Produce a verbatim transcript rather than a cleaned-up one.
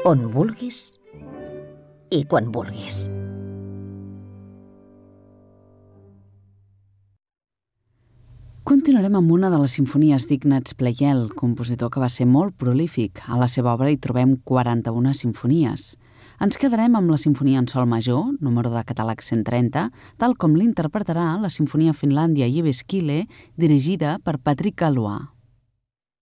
on vulguis i quan vulguis. Continuarem amb una de les simfonies d'Ignaz Pleyel, compositor que va ser molt prolífic. A la seva obra hi trobem quaranta-una simfonies. Ens quedarem amb la Simfonia en sol major, número de catàleg cent trenta, tal com l'interpretarà la Simfonia Finlàndia Jyväskylä, dirigida per Patrick Galois.